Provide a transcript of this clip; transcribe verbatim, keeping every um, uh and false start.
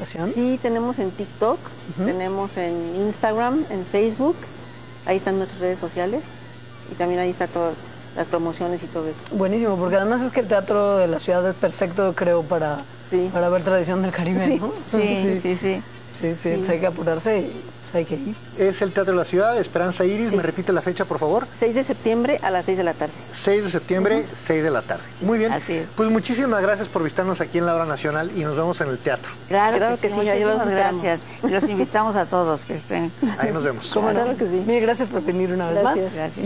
presentación? Sí, tenemos en TikTok, uh-huh. tenemos en Instagram, en Facebook, ahí están nuestras redes sociales y también ahí está todas las promociones y todo eso. Buenísimo, porque además es que el teatro de la ciudad es perfecto, creo, para, sí. para ver tradición del Caribe, sí. ¿no? Sí, sí, sí. Sí, sí, sí. Pues hay que apurarse y pues hay que ir. Es el Teatro de la Ciudad, Esperanza Iris, sí. ¿me repite la fecha, por favor? seis de septiembre a las seis de la tarde. seis de septiembre, uh-huh. seis de la tarde. Muy bien. Así es. Pues muchísimas gracias por visitarnos aquí en la Hora Nacional y nos vemos en el teatro. Claro, claro que, que sí, muchísimas gracias. Y los invitamos a todos que estén. Ahí nos vemos. ¿Cómo no? Claro que sí. Mire, gracias por venir una vez gracias. más. Gracias.